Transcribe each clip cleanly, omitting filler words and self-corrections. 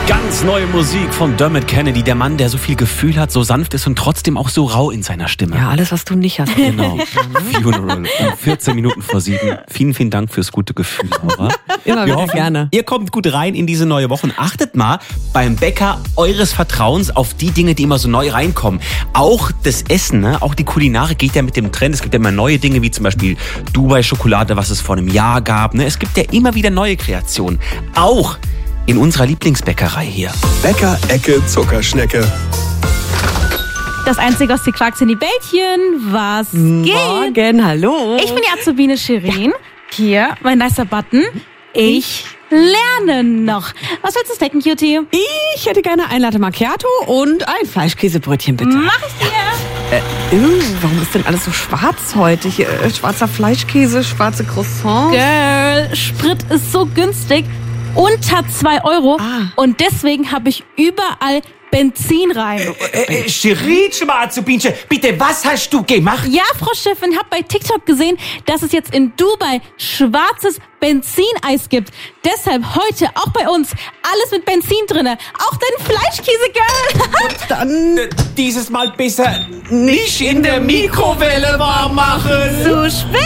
Ganz neue Musik von Dermot Kennedy, der Mann, der so viel Gefühl hat, so sanft ist und trotzdem auch so rau in seiner Stimme. Ja, alles, was du nicht hast. Genau. Funeral um 14 Minuten vor 7. Vielen, vielen Dank fürs gute Gefühl, Laura. Immer Wir wieder hoffen, gerne. ihr kommt gut rein in diese neue Woche und achtet mal beim Bäcker eures Vertrauens auf die Dinge, die immer so neu reinkommen. Auch das Essen, ne? Auch die Kulinarik geht ja mit dem Trend. Es gibt ja immer neue Dinge, wie zum Beispiel Dubai-Schokolade, was es vor einem Jahr gab. Ne? Es gibt ja immer wieder neue Kreationen. Auch in unserer Lieblingsbäckerei hier. Bäcker-Ecke Zuckerschnecke. Das Einzige aus die Quarks sind die Bällchen. Was geht? Morgen, hallo. Ich bin die Azubine Shirin. Hier, mein nicer Button. Ich lerne noch. Was willst du snacken, Cutie? Ich hätte gerne ein Latte Macchiato und ein Fleischkäsebrötchen, bitte. Mach ich dir. Warum ist denn alles so schwarz heute? Hier, schwarzer Fleischkäse, schwarze Croissants. Girl, Sprit ist so günstig. Unter 2 Euro. Und deswegen habe ich überall Benzin rein. Shirin, Azubinche, bitte, was hast du gemacht? Ja, Frau Chefin, hab bei TikTok gesehen, dass es jetzt in Dubai schwarzes Benzineis gibt. Deshalb heute auch bei uns alles mit Benzin drinne. Auch dein Fleischkäse, Girl. Dann Dieses Mal besser nicht in der Mikrowelle warm machen. Zu spät.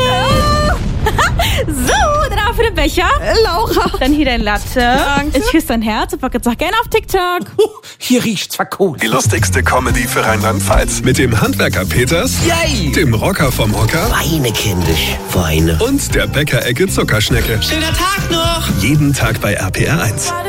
So, dann auch für den Becher. Laura. Dann hier dein Latte. Danke. Ich küsse dein Herz und pack jetzt auch gerne auf TikTok. Hier riecht's verkohlt. Die lustigste Comedy für Rheinland-Pfalz. Mit dem Handwerker Peters, Yay! dem Rocker vom Hocker Weine, kindisch, Weine. und der Bäcker-Ecke Zuckerschnecke. Schöner Tag noch! Jeden Tag bei RPR 1.